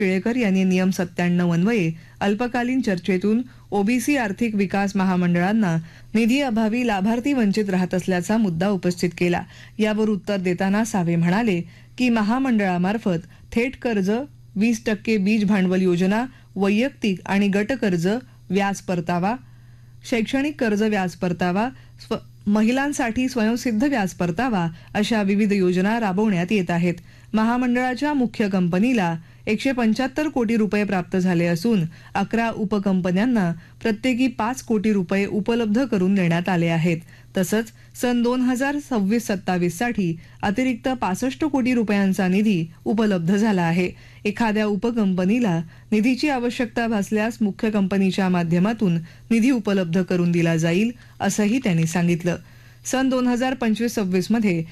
टिळेकर यांनी नियम 97 अन्वये अल्पकालीन चर्चेतून ओबीसी आर्थिक विकास महामंडळांना निधी अभावी लाभार्थी वंचित राहत असल्याचा मुद्दा उपस्थित केला। यावर उत्तर देताना सावे म्हणाले की महामंडळामार्फत थेट कर्ज, 20% बीज भांडवल योजना, वैयक्तिक आणि गट कर्ज व्याज परतावा, शैक्षणिक कर्ज व्याज परतावा, महिलांसाठी स्वयंसिद्ध व्याज परतावा अशा विविध योजना राबवण्यात येत आहेत। महामंडळाच्या मुख्य कंपनीला 175 कोटी रुपये प्राप्त झाले असून 11 उपकंपन्यांना प्रत्येकी 5 कोटी रुपये उपलब्ध करून देण्यात आले आहेत। तसंच सन 2026-27 साठी अतिरिक्त 65 कोटी रुपयांचा निधी उपलब्ध झाला आहे। एखाद्या उपकंपनीला निधीची आवश्यकता भासल्यास मुख्य कंपनीच्या माध्यमातून निधी उपलब्ध करून दिला जाईल असंही त्यांनी सांगितलं। सन 2025-26 मध्ये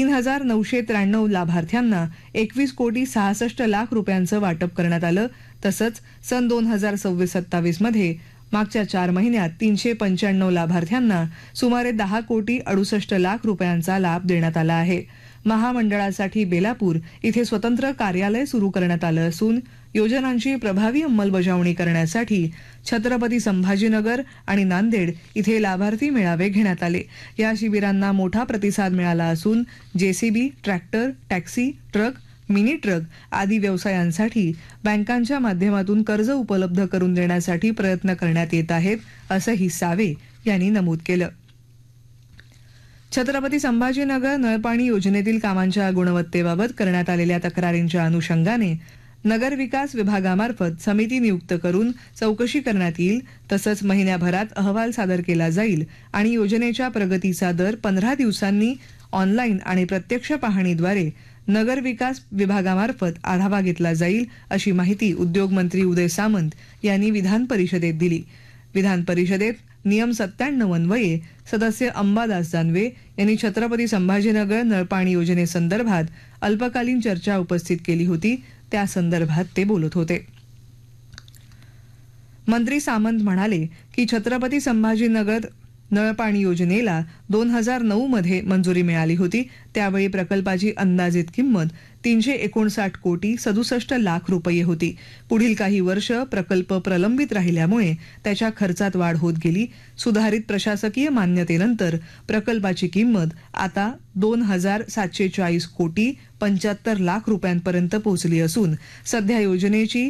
3993 लाभार्थ्यांना 21 कोटी 66 लाख रुपयांचं वाटप करण्यात आलं। तसंच सन 2026-27 मध्ये मागच्या 4 महिन्यात 395 लाभार्थ्यांना सुमारे 10 कोटी 68 लाख रुपयांचा लाभ देण्यात आला आहे। महामंडळासाठी बेलापूर इथे स्वतंत्र कार्यालय सुरू करण्यात आलं असून योजनांची प्रभावी अंमलबजावणी करण्यासाठी छत्रपती संभाजीनगर आणि नांदेड इथे लाभार्थी मेळावे घेण्यात आले। या शिबिरांना मोठा प्रतिसाद मिळाला असून JCB, tractor, taxi, truck, mini truck आदी व्यवसायांसाठी बँकांच्या माध्यमातून कर्ज उपलब्ध करून देण्यासाठी प्रयत्न करण्यात येत आहेत असंही सावे यांनी नमूद केलं। छत्रपती संभाजीनगर नळपाणी योजनेतील कामांच्या गुणवत्तेबाबत करण्यात आलेल्या तक्रारींच्या अनुषंगाने नगर विकास विभागामार्फत समिती नियुक्त करून चौकशी करण्यात येईल। तसंच महिन्याभरात अहवाल सादर केला जाईल आणि योजनेच्या प्रगतीचा दर 15 दिवसांनी ऑनलाईन आणि प्रत्यक्ष पाहणीद्वारे नगर विकास विभागामार्फत आढावा घेतला जाईल अशी माहिती उद्योग मंत्री उदय सामंत यांनी विधान परिषदेत दिली। विधान परिषदेत नियम 97 अन्वये सदस्य अंबादास दानवे यांनी छत्रपती संभाजीनगर नळपाणी योजनेसंदर्भात अल्पकालीन चर्चा उपस्थित केली होती। त्या संदर्भात ते बोलत होते। मंत्री सामंत म्हणाले की छत्रपती संभाजीनगर नळपाणी योजनेला 2009 मध्ये मंजुरी मिळाली होती। त्यावेळी प्रकल्पाची अंदाजित किंमत 359 कोटी 67 लाख रुपये होती। पुढील काही वर्ष प्रकल्प प्रलंबित राहिल्यामुळे त्याच्या खर्चात वाढ होत गेली। सुधारित प्रशासकीय मान्यतेनंतर प्रकल्पाची किंमत आता 2740 कोटी 75 लाख रुपयांपर्यंत पोहोचली असून सध्या योजनेची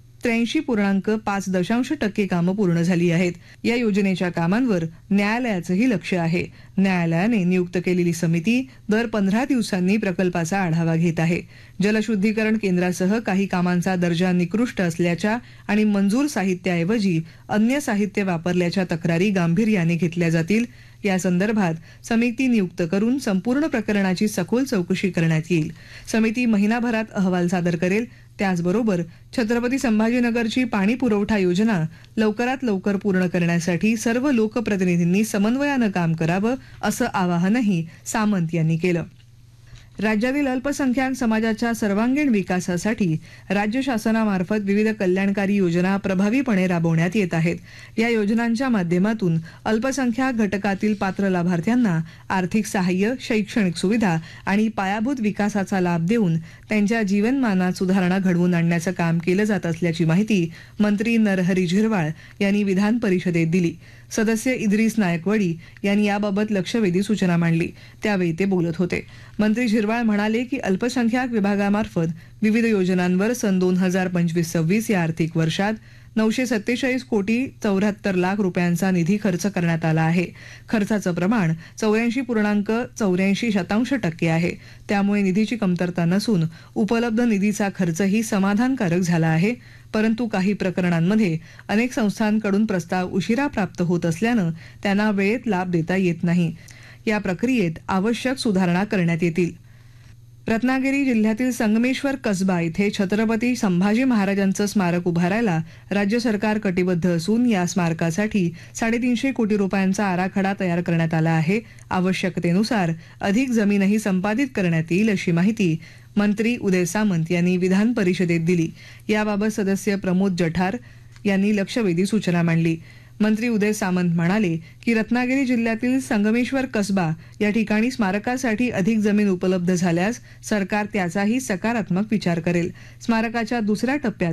83.5% कामं पूर्ण झाली आहेत। या योजनेच्या कामांवर न्यायालयाचंही लक्ष आहे। न्यायालयाने नियुक्त केलेली समिती दर 15 दिवसांनी प्रकल्पाचा आढावा घेत आहे। जलशुद्धीकरण केंद्रासह काही कामांचा दर्जा निकृष्ट असल्याच्या आणि मंजूर साहित्याऐवजी अन्य साहित्य वापरल्याच्या तक्रारी गांभीर्याने घेतल्या जातील। या संदर्भात समिती नियुक्त करून संपूर्ण प्रकरणाची सखोल चौकशी करण्यात येईल। समिती महिनाभरात अहवाल सादर करेल। त्याचबरोबर छत्रपती संभाजीनगरची पाणी पुरवठा योजना लवकरात लवकर पूर्ण करण्यासाठी सर्व लोकप्रतिनिधींनी समन्वयानं काम करावं असं आवाहनही सामंत यांनी केलं। राज्यातील अल्पसंख्याक समाजाच्या सर्वांगीण विकासासाठी राज्य शासनामार्फत विविध कल्याणकारी योजना प्रभावीपणे राबवण्यात येत आहेत। या योजनांच्या माध्यमातून अल्पसंख्याक घटकातील पात्र लाभार्थ्यांना आर्थिक सहाय्य, शैक्षणिक सुविधा आणि पायाभूत विकासाचा लाभ देऊन त्यांच्या जीवनमानात सुधारणा घडवून आणण्याचं काम केलं जात असल्याची माहिती मंत्री नरहरी झिरवाळ यांनी विधान परिषदेत दिली। सदस्य इद्रिस नायकवडी यांनी याबाबत लक्षवेधी सूचना मांडली। त्यावेळी ते बोलत होते। मंत्री झिरवाळ म्हणाले की अल्पसंख्याक विभागामार्फत विविध योजनांवर सन 2025-26 या आर्थिक वर्षात 947 कोटी 74 लाख रुपयांचा निधी खर्च करण्यात आला आहे। खर्चाचं प्रमाण 84.84% आहे। त्यामुळे निधीची कमतरता नसून उपलब्ध निधीचा खर्चही समाधानकारक झाला आहे। परंतु काही प्रकरणांमध्ये अनेक संस्थांकडून प्रस्ताव उशिरा प्राप्त होत असल्यानं त्यांना वेळेत लाभ देता येत नाही। या प्रक्रियेत आवश्यक सुधारणा करण्यात येतील। रत्नागिरी जिल्ह्यातील संगमेश्वर कसबा इथे छत्रपती संभाजी महाराजांचं स्मारक उभारायला राज्य सरकार कटिबद्ध असून या स्मारकासाठी 350 कोटी रुपयांचा आराखडा तयार करण्यात आला आहे। आवश्यकतेनुसार अधिक जमीनही संपादित करण्यात येईल अशी माहिती मंत्री उदय सामंत यांनी विधान परिषदेत दिली। याबाबत सदस्य प्रमोद जठार यांनी लक्षवेधी सूचना मांडली। मंत्री उदय सामंत म्हणाले की रत्नागिरी जिल्ह्यातील संगमेश्वर कसबा या ठिकाणी स्मारकासाठी अधिक जमीन उपलब्ध झाल्यास सरकार त्याचाही सकारात्मक विचार करेल। स्मारकाच्या दुसऱ्या टप्प्यात